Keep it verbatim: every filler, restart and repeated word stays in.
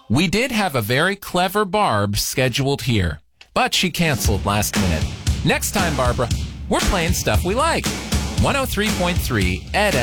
We did have a very clever Barb scheduled here, but she canceled last minute. Next time, Barbara, we're playing stuff we like. one oh three point three Ed